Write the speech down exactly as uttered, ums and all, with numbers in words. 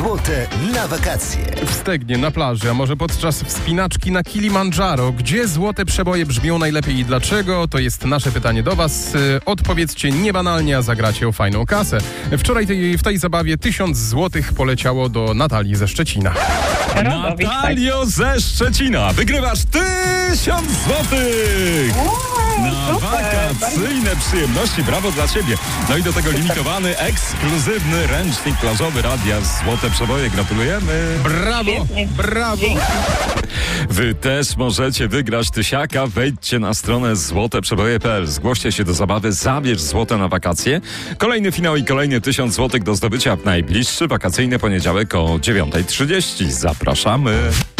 Złote na wakacje. W Stegnie, na plaży, a może podczas wspinaczki na Kilimandżaro. Gdzie złote przeboje brzmią najlepiej i dlaczego? To jest nasze pytanie do was. Odpowiedzcie niebanalnie, a zagracie o fajną kasę. Wczoraj tej, w tej zabawie tysiąc złotych poleciało do Natalii ze Szczecina. Natalio ze Szczecina, wygrywasz tysiąc złotych na wakacyjne przyjemności. Brawo dla ciebie. No i do tego limitowany, ekskluzywny ręcznik plażowy Radia Złote Przeboje. Gratulujemy. Brawo, brawo. Wy też możecie wygrać tysiaka. Wejdźcie na stronę złote przeboje kropka p l. Zgłoście się do zabawy, zabierz złote na wakacje. Kolejny finał i kolejny tysiąc złotych do zdobycia w najbliższy wakacyjny poniedziałek o dziewiąta trzydzieści. Zapraszamy.